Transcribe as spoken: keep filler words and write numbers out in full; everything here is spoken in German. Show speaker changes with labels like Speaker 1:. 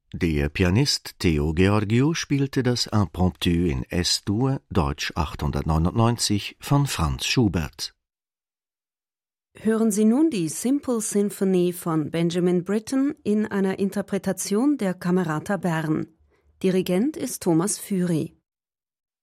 Speaker 1: Der Pianist Theo Georgiou spielte das Impromptu in S-Dur, Deutsch achthundertneunundneunzig, von Franz Schubert.
Speaker 2: Hören Sie nun die Simple Symphony von Benjamin Britten in einer Interpretation der Camerata Bern. Dirigent ist Thomas Füri.